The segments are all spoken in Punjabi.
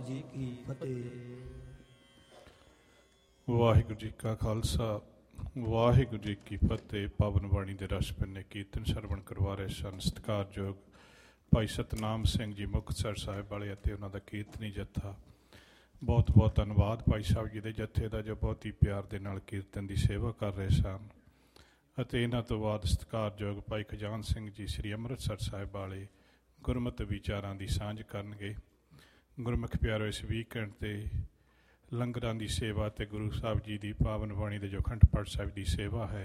ਜੀ ਕੀ ਫਤਿਹ। ਵਾਹਿਗੁਰੂ ਜੀ ਕਾ ਖਾਲਸਾ ਵਾਹਿਗੁਰੂ ਜੀ ਕੀ ਫਤਿਹ। ਪਾਵਨ ਬਾਣੀ ਦੇ ਰਸ ਪੰਨੇ ਕੀਰਤਨ ਸਰਵਣ ਕਰਵਾ ਰਹੇ ਸਨ ਸਤਿਕਾਰਯੋਗ ਭਾਈ ਸਤਨਾਮ ਸਿੰਘ ਜੀ ਮੁਕਤਸਰ ਸਾਹਿਬ ਵਾਲੇ ਅਤੇ ਉਹਨਾਂ ਦਾ ਕੀਰਤਨੀ ਜੱਥਾ। ਬਹੁਤ ਬਹੁਤ ਧੰਨਵਾਦ ਭਾਈ ਸਾਹਿਬ ਜੀ ਦੇ ਜੱਥੇ ਦਾ ਜੋ ਬਹੁਤ ਹੀ ਪਿਆਰ ਦੇ ਨਾਲ ਕੀਰਤਨ ਦੀ ਸੇਵਾ ਕਰ ਰਹੇ ਸਨ। ਅਤੇ ਇਹਨਾਂ ਤੋਂ ਬਾਅਦ ਸਤਿਕਾਰਯੋਗ ਭਾਈ ਖਜਾਨ ਸਿੰਘ ਜੀ ਸ੍ਰੀ ਅੰਮ੍ਰਿਤਸਰ ਸਾਹਿਬ ਵਾਲੇ ਗੁਰਮਤਿ ਵਿਚਾਰਾਂ ਦੀ ਸਾਂਝ ਕਰਨਗੇ। ਗੁਰਮੁਖ ਪਿਆਰੋ, ਇਸ ਵੀਕਐਂਡ 'ਤੇ ਲੰਗਰਾਂ ਦੀ ਸੇਵਾ ਅਤੇ ਗੁਰੂ ਸਾਹਿਬ ਜੀ ਦੀ ਪਾਵਨ ਬਾਣੀ ਦੇ ਜੋ ਅਖੰਡ ਪਾਠ ਸਾਹਿਬ ਦੀ ਸੇਵਾ ਹੈ,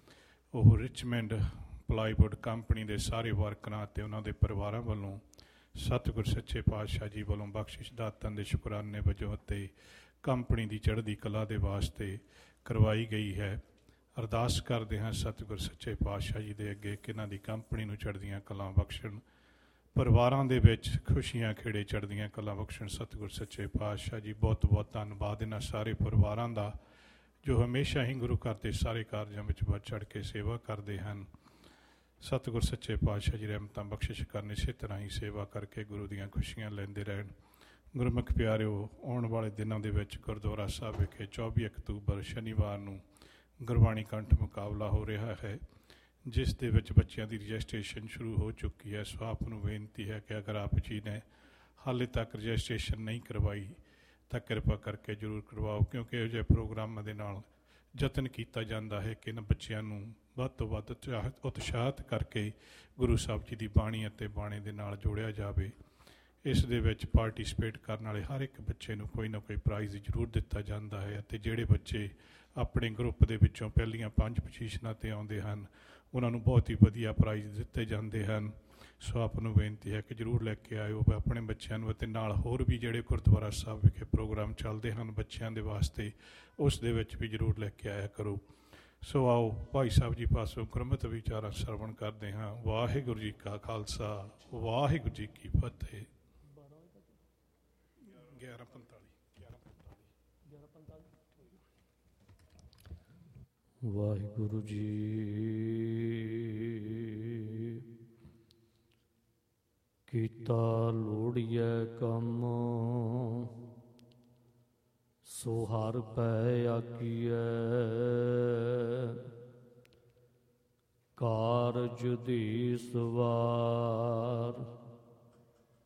ਉਹ ਰਿਚਮੰਡ ਪਲਾਈਵੁੱਡ ਕੰਪਨੀ ਦੇ ਸਾਰੇ ਵਰਕਰਾਂ ਅਤੇ ਉਹਨਾਂ ਦੇ ਪਰਿਵਾਰਾਂ ਵੱਲੋਂ ਸਤਿਗੁਰ ਸੱਚੇ ਪਾਤਸ਼ਾਹ ਜੀ ਵੱਲੋਂ ਬਖਸ਼ਿਸ਼ ਦਾਤਨ ਦੇ ਸ਼ੁਕਰਾਨੇ ਵਜੋਂ ਅਤੇ ਕੰਪਨੀ ਦੀ ਚੜ੍ਹਦੀ ਕਲਾ ਦੇ ਵਾਸਤੇ ਕਰਵਾਈ ਗਈ ਹੈ। ਅਰਦਾਸ ਕਰਦੇ ਹਾਂ ਸਤਿਗੁਰ ਸੱਚੇ ਪਾਤਸ਼ਾਹ ਜੀ ਦੇ ਅੱਗੇ ਕਿ ਇਹਨਾਂ ਦੀ ਕੰਪਨੀ ਨੂੰ ਚੜ੍ਹਦੀਆਂ ਕਲਾਂ ਬਖਸ਼ਣ, ਪਰਿਵਾਰਾਂ ਦੇ ਵਿੱਚ ਖੁਸ਼ੀਆਂ ਖੇੜੇ ਚੜ੍ਹਦੀਆਂ ਕਲਾਂ ਬਖਸ਼ਣ ਸਤਿਗੁਰ ਸੱਚੇ ਪਾਤਸ਼ਾਹ ਜੀ। ਬਹੁਤ ਬਹੁਤ ਧੰਨਵਾਦ ਇਹਨਾਂ ਸਾਰੇ ਪਰਿਵਾਰਾਂ ਦਾ ਜੋ ਹਮੇਸ਼ਾ ਹੀ ਗੁਰੂ ਘਰ ਦੇ ਸਾਰੇ ਕਾਰਜਾਂ ਵਿੱਚ ਵੱਧ ਚੜ੍ਹ ਕੇ ਸੇਵਾ ਕਰਦੇ ਹਨ। ਸਤਿਗੁਰ ਸੱਚੇ ਪਾਤਸ਼ਾਹ ਜੀ ਰਹਿਮਤਾਂ ਬਖਸ਼ਿਸ਼ ਕਰਨ, ਇਸੇ ਤਰ੍ਹਾਂ ਹੀ ਸੇਵਾ ਕਰਕੇ ਗੁਰੂ ਦੀਆਂ ਖੁਸ਼ੀਆਂ ਲੈਂਦੇ ਰਹਿਣ। ਗੁਰਮੁਖ ਪਿਆਰਿਓ, ਆਉਣ ਵਾਲੇ ਦਿਨਾਂ ਦੇ ਵਿੱਚ ਗੁਰਦੁਆਰਾ ਸਾਹਿਬ ਵਿਖੇ 24 ਅਕਤੂਬਰ ਸ਼ਨੀਵਾਰ ਨੂੰ ਗੁਰਬਾਣੀ ਕੰਠ ਮੁਕਾਬਲਾ ਹੋ ਰਿਹਾ ਹੈ, ਜਿਸ ਦੇ ਵਿੱਚ ਬੱਚਿਆਂ ਦੀ ਰਜਿਸਟ੍ਰੇਸ਼ਨ ਸ਼ੁਰੂ ਹੋ ਚੁੱਕੀ ਹੈ। ਸੋ ਆਪ ਨੂੰ ਬੇਨਤੀ ਹੈ ਕਿ ਅਗਰ ਆਪ ਜੀ ਨੇ ਹਾਲੇ ਤੱਕ ਰਜਿਸਟ੍ਰੇਸ਼ਨ ਨਹੀਂ ਕਰਵਾਈ ਤਾਂ ਕਿਰਪਾ ਕਰਕੇ ਜ਼ਰੂਰ ਕਰਵਾਓ, ਕਿਉਂਕਿ ਇਹੋ ਜਿਹੇ ਪ੍ਰੋਗਰਾਮਾਂ ਦੇ ਨਾਲ ਯਤਨ ਕੀਤਾ ਜਾਂਦਾ ਹੈ ਕਿ ਇਹਨਾਂ ਬੱਚਿਆਂ ਨੂੰ ਵੱਧ ਤੋਂ ਵੱਧ ਉਤਸ਼ਾਹਿਤ ਕਰਕੇ ਗੁਰੂ ਸਾਹਿਬ ਜੀ ਦੀ ਬਾਣੀ ਅਤੇ ਬਾਣੇ ਦੇ ਨਾਲ ਜੋੜਿਆ ਜਾਵੇ। ਇਸ ਦੇ ਵਿੱਚ ਪਾਰਟੀਸਪੇਟ ਕਰਨ ਵਾਲੇ ਹਰ ਇੱਕ ਬੱਚੇ ਨੂੰ ਕੋਈ ਨਾ ਕੋਈ ਪ੍ਰਾਈਜ਼ ਜ਼ਰੂਰ ਦਿੱਤਾ ਜਾਂਦਾ ਹੈ, ਅਤੇ ਜਿਹੜੇ ਬੱਚੇ ਆਪਣੇ ਗਰੁੱਪ ਦੇ ਵਿੱਚੋਂ ਪਹਿਲੀਆਂ 5 ਪੋਜੀਸ਼ਨਾਂ 'ਤੇ ਆਉਂਦੇ ਹਨ ਉਹਨਾਂ ਨੂੰ ਬਹੁਤ ਹੀ ਵਧੀਆ ਪ੍ਰਾਈਜ਼ ਦਿੱਤੇ ਜਾਂਦੇ ਹਨ। ਸੋ ਆਪ ਨੂੰ ਬੇਨਤੀ ਹੈ ਕਿ ਜ਼ਰੂਰ ਲੈ ਕੇ ਆਇਓ ਆਪਣੇ ਬੱਚਿਆਂ ਨੂੰ, ਅਤੇ ਨਾਲ ਹੋਰ ਵੀ ਜਿਹੜੇ ਗੁਰਦੁਆਰਾ ਸਾਹਿਬ ਵਿਖੇ ਪ੍ਰੋਗਰਾਮ ਚੱਲਦੇ ਹਨ ਬੱਚਿਆਂ ਦੇ ਵਾਸਤੇ, ਉਸ ਦੇ ਵਿੱਚ ਵੀ ਜ਼ਰੂਰ ਲੈ ਕੇ ਆਇਆ ਕਰੋ। ਸੋ ਆਓ ਭਾਈ ਸਾਹਿਬ ਜੀ ਪਾਸੋਂ ਗੁਰਮਤਿ ਵਿਚਾਰਾਂ ਸਰਵਣ ਕਰਦੇ ਹਾਂ। ਵਾਹਿਗੁਰੂ ਜੀ ਕਾ ਖਾਲਸਾ ਵਾਹਿਗੁਰੂ ਜੀ ਕੀ ਫਤਿਹ। 11:45 ਵਾਹਿਗੁਰੂ ਜੀ ਕੀਤਾ ਲੋੜੀਐ ਕੰਮ, ਸੋ ਹਰ ਪੈ ਆਕੀਐ। ਕਾਰਜ ਦੀ ਸਵਾਰ